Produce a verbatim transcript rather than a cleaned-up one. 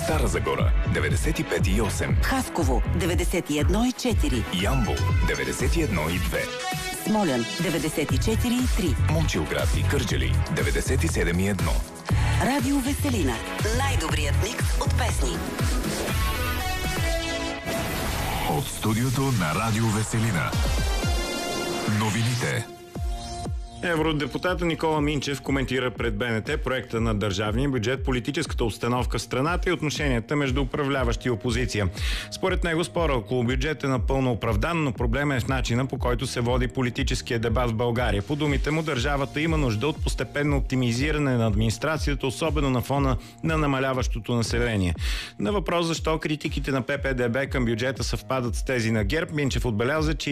Стара Загора деветдесет и пет и осем, Хасково деветдесет и едно и четири, Ямбол деветдесет и едно и две, Смолян деветдесет и четири и три, Момчилград и Кърджали деветдесет и седем и едно. Радио Веселина. Най-добрият микс от песни. От студиото на Радио Веселина. Новините. Евродепутата Никола Минчев коментира пред БНТ проекта на държавния бюджет, политическата обстановка в страната и отношенията между управляващи и опозиция. Според него спора около бюджет е напълно оправдан, но проблемът е в начина, по който се води политическия дебат в България. По думите му, държавата има нужда от постепенно оптимизиране на администрацията, особено на фона на намаляващото население. На въпрос защо критиките на ПП Д Б към бюджета съвпадат с тези на ГЕРБ, Минчев отбеляза, че